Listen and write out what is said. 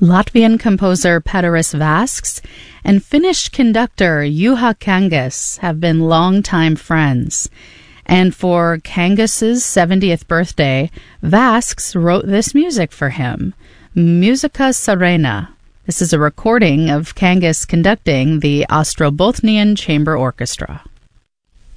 Latvian composer Pēteris Vasks and Finnish conductor Juha Kangas have been longtime friends. And for Kangas's 70th birthday, Vasks wrote this music for him, Musica Serena. This is a recording of Kangas conducting the Ostrobothnian Chamber Orchestra.